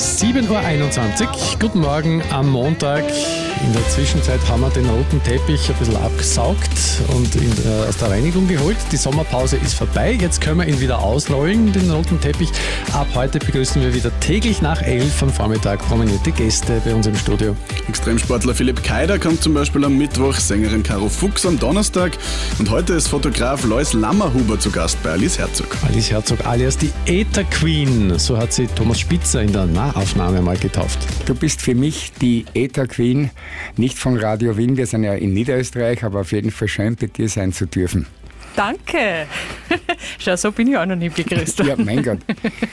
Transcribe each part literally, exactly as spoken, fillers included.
sieben Uhr einundzwanzig. Guten Morgen am Montag. In der Zwischenzeit haben wir den roten Teppich ein bisschen abgesaugt und in, äh, aus der Reinigung geholt. Die Sommerpause ist vorbei. Jetzt können wir ihn wieder ausrollen, den roten Teppich. Ab heute begrüßen wir wieder täglich nach elf am Vormittag prominente Gäste bei uns im Studio. Extremsportler Philipp Keider kommt zum Beispiel am Mittwoch, Sängerin Caro Fuchs am Donnerstag und heute ist Fotograf Lois Lammerhuber zu Gast bei Alice Herzog. Alice Herzog alias die Äther Queen, so hat sie Thomas Spitzer in der Nahaufnahme mal getauft. Du bist für mich die Äther Queen, nicht von Radio Wien, wir sind ja in Niederösterreich, aber auf jeden Fall schön, bei dir sein zu dürfen. Danke. Schau, so bin ich auch noch nie begrüßt. Ja, mein Gott.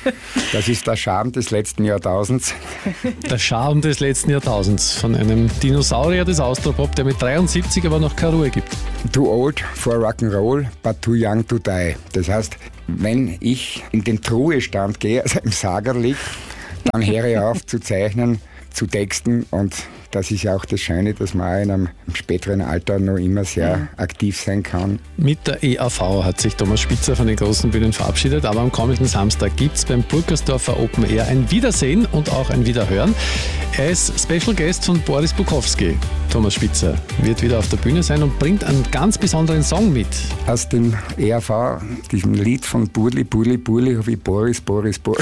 Das ist der Charme des letzten Jahrtausends. Der Charme des letzten Jahrtausends von einem Dinosaurier des Austropop, der mit dreiundsiebzig aber noch keine Ruhe gibt. Too old for Rock'n'Roll, but too young to die. Das heißt, wenn ich in den Truhestand gehe, also im Sager liege, dann höre ich auf zu zeichnen, zu texten, und das ist ja auch das Schöne, dass man auch in einem späteren Alter noch immer sehr mhm. aktiv sein kann. Mit der E A V hat sich Thomas Spitzer von den großen Bühnen verabschiedet, aber am kommenden Samstag gibt es beim Burgersdorfer Open Air ein Wiedersehen und auch ein Wiederhören. Er ist Special Guest von Boris Bukowski. Thomas Spitzer wird wieder auf der Bühne sein und bringt einen ganz besonderen Song mit. Aus dem E A V, diesem Lied von Burli, Burli, Burli, habe ich Boris, Boris, Boris.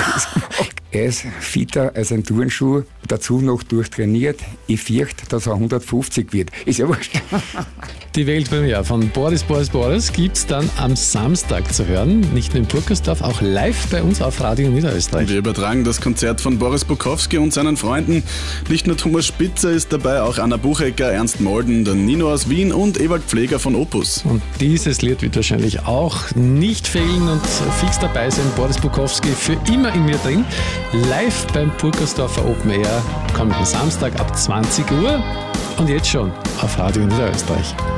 Er ist fitter als ein Turnschuh, dazu noch durchtrainiert. Ich fürchte, dass er hundertfünfzig wird. Ist ja wurscht. Die Weltpremiere von Boris, Boris, Boris gibt es dann am Samstag zu hören. Nicht nur in Burgersdorf, auch live bei uns auf Radio Niederösterreich. Wir übertragen das Konzert von Boris Bukowski und seinen Freunden. Nicht nur Thomas Spitzer ist dabei, auch Anna Buchecker, Ernst Molden, der Nino aus Wien und Ewald Pfleger von Opus. Und dieses Lied wird wahrscheinlich auch nicht fehlen und fix dabei sein. Boris Bukowski für immer in mir drin. Live beim Burgersdorfer Open Air kommenden Samstag ab zwanzig Uhr und jetzt schon auf Radio Niederösterreich.